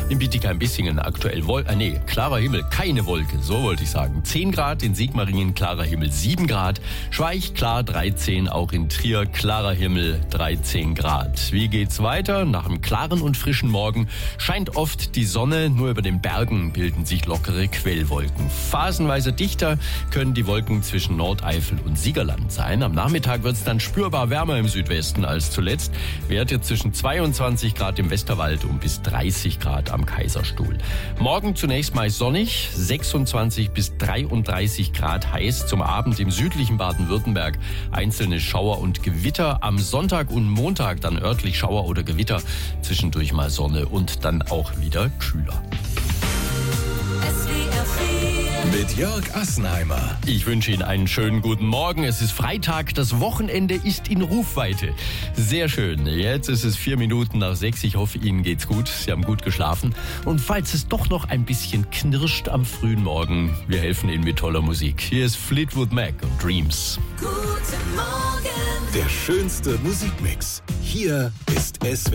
In Bietigheim-Bissingen aktuell klarer Himmel, keine Wolke, so wollte ich sagen. 10 Grad, in Sigmaringen klarer Himmel 7 Grad, Schweich klar 13, auch in Trier klarer Himmel 13 Grad. Wie geht's weiter? Nach einem klaren und frischen Morgen scheint oft die Sonne, nur über den Bergen bilden sich lockere Quellwolken. Phasenweise dichter können die Wolken zwischen Nordeifel und Siegerland sein. Am Nachmittag wird es dann spürbar wärmer im Südwesten als zuletzt. Werte zwischen 22 Grad im Westerwald und bis 30 Grad am Kaiserstuhl. Morgen zunächst meist sonnig, 26 bis 33 Grad heiß. Zum Abend im südlichen Baden-Württemberg einzelne Schauer und Gewitter. Am Sonntag und Montag dann örtlich Schauer oder Gewitter. Zwischendurch mal Sonne und dann auch wieder kühler. Mit Jörg Assenheimer. Ich wünsche Ihnen einen schönen guten Morgen. Es ist Freitag, das Wochenende ist in Rufweite. Sehr schön. Jetzt ist es 4 Minuten nach 6. Ich hoffe, Ihnen geht's gut. Sie haben gut geschlafen. Und falls es doch noch ein bisschen knirscht am frühen Morgen, wir helfen Ihnen mit toller Musik. Hier ist Fleetwood Mac und Dreams. Guten Morgen. Der schönste Musikmix. Hier ist SWR.